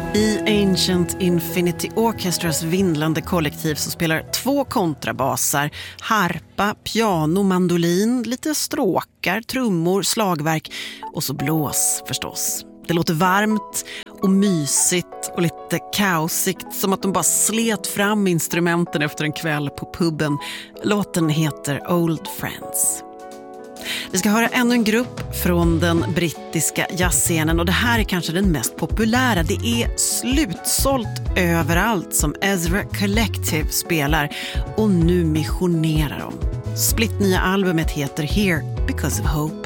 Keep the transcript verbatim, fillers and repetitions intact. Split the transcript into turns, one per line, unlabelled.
I Ancient Infinity Orchestras vindlande kollektiv så spelar två kontrabasar, harpa, piano, mandolin, lite stråkar, trummor, slagverk och så blås förstås. Det låter varmt och mysigt och lite kaosigt, som att de bara slet fram instrumenten efter en kväll på puben. Låten heter Old Friends. Vi ska höra ännu en grupp från den brittiska jazzscenen och det här är kanske den mest populära. Det är slutsålt överallt som Ezra Collective spelar och nu missionerar de. Splittnya albumet heter Here Because of Hope.